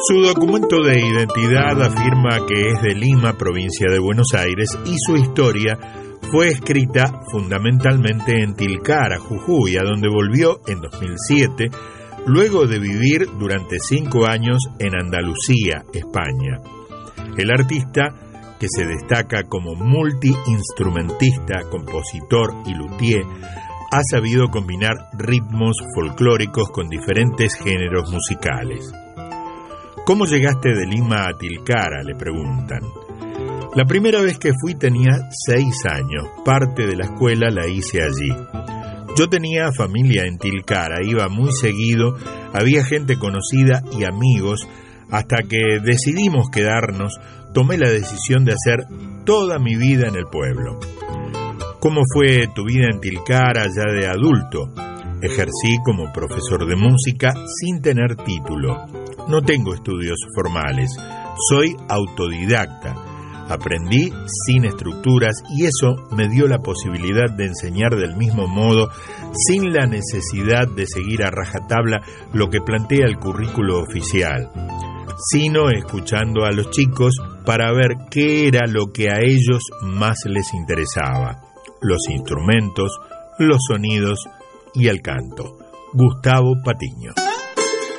Su documento de identidad afirma que es de Lima, provincia de Buenos Aires, y su historia fue escrita fundamentalmente en Tilcara, Jujuy, a donde volvió en 2007, luego de vivir durante 5 años en Andalucía, España. El artista, que se destaca como multiinstrumentista, compositor y luthier, ha sabido combinar ritmos folclóricos con diferentes géneros musicales. ¿Cómo llegaste de Lima a Tilcara?, le preguntan. La primera vez que fui tenía 6 años, parte de la escuela la hice allí. Yo tenía familia en Tilcara, iba muy seguido, había gente conocida y amigos, hasta que decidimos quedarnos, tomé la decisión de hacer toda mi vida en el pueblo. ¿Cómo fue tu vida en Tilcara ya de adulto? Ejercí como profesor de música sin tener título. No tengo estudios formales, soy autodidacta. Aprendí sin estructuras y eso me dio la posibilidad de enseñar del mismo modo, sin la necesidad de seguir a rajatabla lo que plantea el currículo oficial, sino escuchando a los chicos para ver qué era lo que a ellos más les interesaba: los instrumentos, los sonidos y el canto. Gustavo Patiño.